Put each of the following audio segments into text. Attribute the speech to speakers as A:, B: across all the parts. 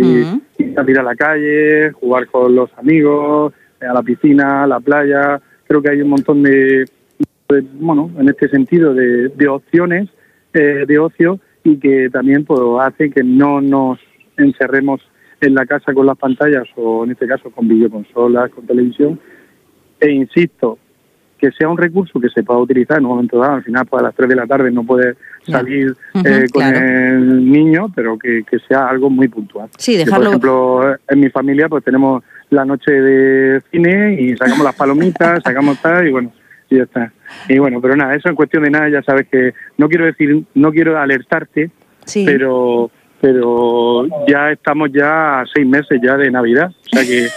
A: y salir a la calle, jugar con los amigos, a la piscina, a la playa. Creo que hay un montón de bueno, en este sentido, de opciones de ocio, y que también pues hace que no nos encerremos en la casa con las pantallas, o en este caso con videoconsolas, con televisión. E insisto, que sea un recurso que se pueda utilizar en un momento dado. Al final, pues a las 3 de la tarde no puede salir con el niño, pero que sea algo muy puntual.
B: Sí, dejarlo...
A: Por ejemplo, en mi familia pues tenemos la noche de cine y sacamos las palomitas, sacamos tal, y bueno, y ya está. Y bueno, pero nada, eso en cuestión de nada, ya sabes que no quiero alertarte,
B: sí,
A: pero ya estamos ya a 6 meses ya de Navidad, o sea que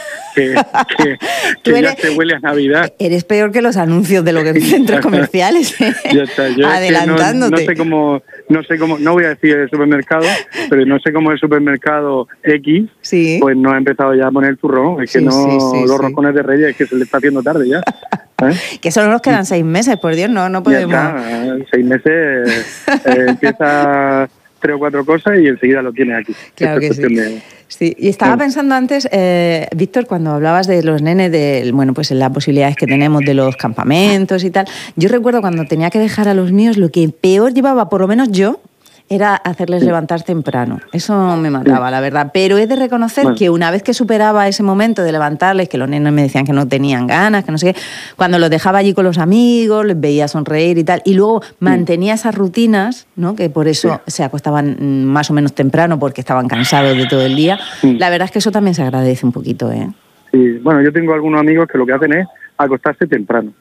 A: ya se huele a Navidad.
B: Eres peor que los anuncios de los centros comerciales,
A: ya está. Yo
B: adelantándote.
A: No sé cómo, no voy a decir el supermercado, pero no sé cómo el supermercado X, pues no ha empezado ya a poner el turrón. Es que los roscones de Reyes, es que se le está haciendo tarde ya.
B: Que solo nos quedan 6 meses, por Dios, no podemos.
A: Ya está, 6 meses empieza 3 o 4 cosas y enseguida lo tienes aquí.
B: Claro que sí. Sí, y estaba pensando antes, Víctor, cuando hablabas de los nenes, pues las posibilidades que tenemos de los campamentos y tal. Yo recuerdo cuando tenía que dejar a los míos, lo que peor llevaba, por lo menos yo, era hacerles levantar temprano. Eso me mataba, la verdad. Pero he de reconocer que una vez que superaba ese momento de levantarles, que los nenes me decían que no tenían ganas, que no sé qué, cuando los dejaba allí con los amigos, les veía sonreír y tal, y luego mantenía esas rutinas, ¿no? Que por eso se acostaban más o menos temprano, porque estaban cansados de todo el día. La verdad es que eso también se agradece un poquito, ¿eh?
A: Sí, bueno, yo tengo algunos amigos que lo que hacen es acostarse temprano.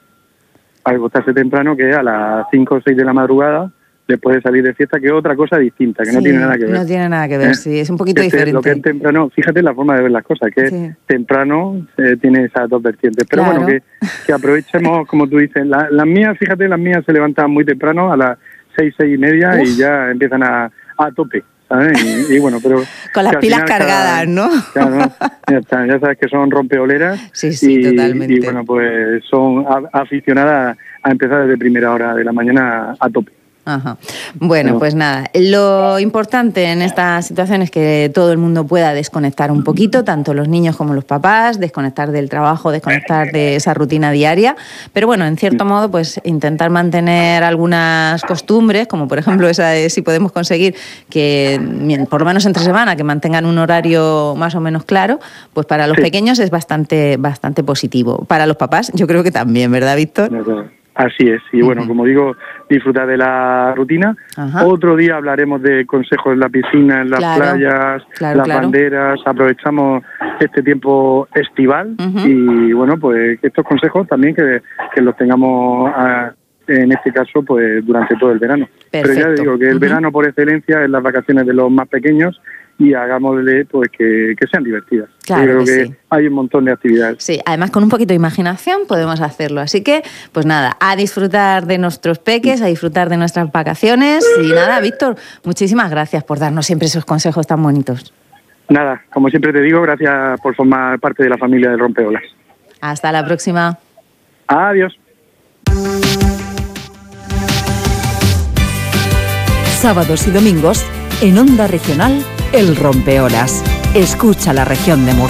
A: Que a las 5 o 6 de la madrugada después de salir de fiesta, que es otra cosa distinta, que no tiene nada que ver.
B: No tiene nada que ver, sí, es un poquito diferente.
A: Lo que es temprano, fíjate la forma de ver las cosas, que temprano tiene esas dos vertientes. Pero bueno, que aprovechemos, como tú dices, las mías se levantan muy temprano, a las 6, 6 y media, y ya empiezan a tope, ¿sabes? Y bueno, pero...
B: Con las pilas cargadas, ¿no?
A: Claro, ya sabes que son rompeoleras.
B: Sí, totalmente.
A: Y bueno, pues son aficionadas a empezar desde primera hora de la mañana a tope.
B: Ajá. Bueno, pues nada, lo importante en esta situación es que todo el mundo pueda desconectar un poquito, tanto los niños como los papás, desconectar del trabajo, desconectar de esa rutina diaria, pero bueno, en cierto modo, pues intentar mantener algunas costumbres, como por ejemplo esa de si podemos conseguir que, por lo menos entre semana, que mantengan un horario más o menos claro, pues para los pequeños es bastante positivo. Para los papás, yo creo que también, ¿verdad, Víctor?
A: Así es, y bueno, como digo, disfrutar de la rutina. Otro día hablaremos de consejos en la piscina, en las playas, las banderas. Aprovechamos este tiempo estival y bueno, pues estos consejos también que los tengamos en este caso pues durante todo el verano. Perfecto. Pero ya digo que el verano por excelencia es las vacaciones de los más pequeños, y hagámosle pues que sean divertidas.
B: Claro.
A: Yo creo que hay un montón de actividades.
B: Sí, además con un poquito de imaginación podemos hacerlo. Así que, pues nada, a disfrutar de nuestros peques, a disfrutar de nuestras vacaciones. Y nada, Víctor, muchísimas gracias por darnos siempre esos consejos tan bonitos.
A: Nada, como siempre te digo, gracias por formar parte de la familia del Rompeolas.
B: Hasta la próxima.
A: Adiós.
C: Sábados y domingos, en Onda Regional, El Rompeolas. Escucha la región de Murcia.